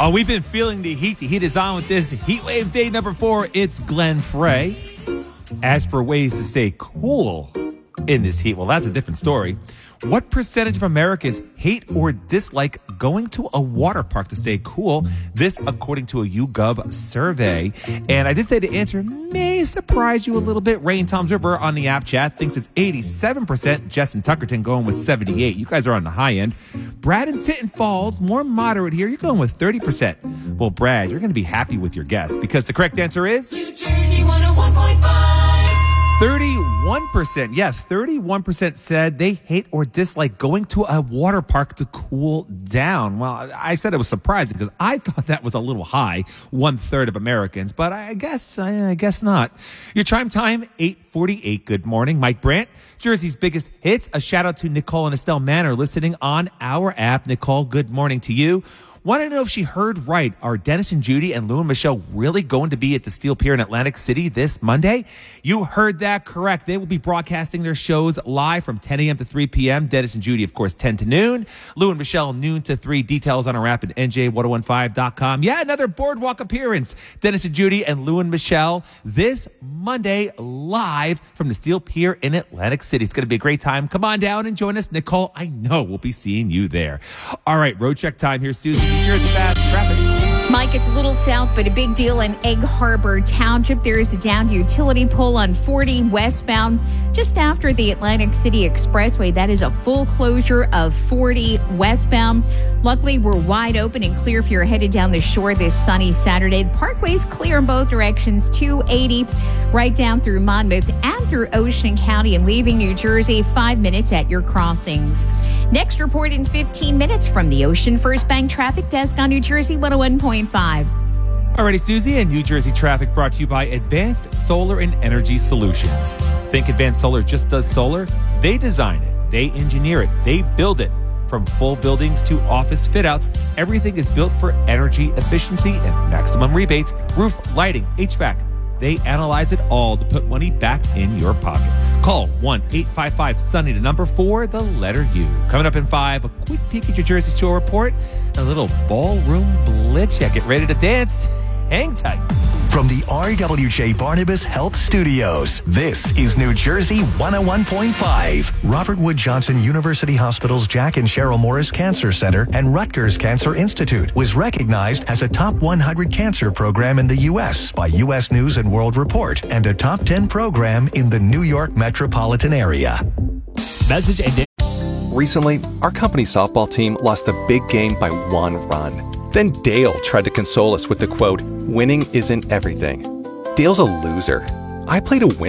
Oh, we've been feeling the heat. The heat is on with this heat wave day number 4. It's Glenn Frey. As for ways to stay cool in this heat, well, that's a different story. What percentage of Americans hate or dislike going to a water park to stay cool? This, according to a YouGov survey. And I did say the answer may surprise you a little bit. Rain Tom's River on the app chat thinks it's 87%. Jess and Tuckerton going with 78%. You guys are on the high end. Brad and Tinton Falls, more moderate here. You're going with 30%. Well, Brad, you're going to be happy with your guess because the correct answer is New Jersey 101.5. 31%. Yeah, 31% said they hate or dislike going to a water park to cool down. Well, I said it was surprising because I thought that was a little high, 1/3 of Americans, but I guess not. Your chime time, 8:48. Good morning, Mike Brandt, Jersey's biggest hits. A shout out to Nicole and Estelle Manor listening on our app. Nicole, good morning to you. Want to know if she heard right. Are Dennis and Judy and Lou and Michelle really going to be at the Steel Pier in Atlantic City this Monday? You heard that correct. They will be broadcasting their shows live from 10 a.m. to 3 p.m. Dennis and Judy, of course, 10 to noon. Lou and Michelle, noon to 3. Details on our app at NJ1015.com. Yeah, another boardwalk appearance. Dennis and Judy and Lou and Michelle this Monday live from the Steel Pier in Atlantic City. It's going to be a great time. Come on down and join us. Nicole, I know we'll be seeing you there. All right, road check time here, Susie. New Jersey fast traffic. Mike, it's a little south, but a big deal in Egg Harbor Township. There is a downed utility pole on 40 westbound just after the Atlantic City Expressway. That is a full closure of 40 westbound. Luckily, we're wide open and clear if you're headed down the shore this sunny Saturday. The parkway's clear in both directions, 280 right down through Monmouth and through Ocean County, and leaving New Jersey 5 minutes at your crossings. Next report in 15 minutes from the Ocean First Bank Traffic Desk on New Jersey 101.5. Alrighty, Susie, and New Jersey traffic brought to you by Advanced Solar and Energy Solutions. Think Advanced Solar just does solar? They design it, they engineer it, they build it. From full buildings to office fit-outs, everything is built for energy efficiency and maximum rebates. Roof, lighting, HVAC. They analyze it all to put money back in your pocket. Call 1-855-SUNNY, the number 4, the letter U. Coming up in 5, a quick peek at your Jersey Shore report, a little ballroom blitz. Yeah, get ready to dance. Hang tight. From the RWJ Barnabas Health Studios, this is New Jersey 101.5. Robert Wood Johnson University Hospital's Jack and Cheryl Morris Cancer Center and Rutgers Cancer Institute was recognized as a top 100 cancer program in the U.S. by U.S. News and World Report and a top 10 program in the New York metropolitan area. Message and Recently, our company softball team lost the big game by 1 run. Then Dale tried to console us with the quote, "Winning isn't everything." Dale's a loser. I played a win.